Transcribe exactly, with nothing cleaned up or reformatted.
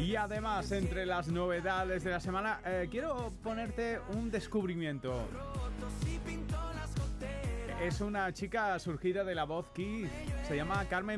Y además, entre las novedades de la semana, eh, quiero ponerte un descubrimiento. Es una chica surgida de La Voz Kids, se llama Carmen